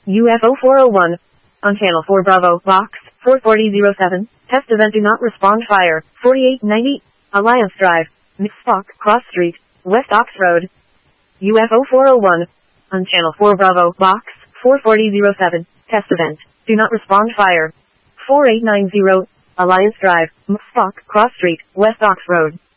UFO 401. On Channel 4 Bravo, Box 44007. Test event do not respond fire. 4890. Alliance Drive. Mixstock, Cross Street, West Ox Road. UFO 401. On Channel 4 Bravo, Box 44007. Test event. Do not respond fire. 4890. Alliance Drive. Mixstock, Cross Street, West Ox Road.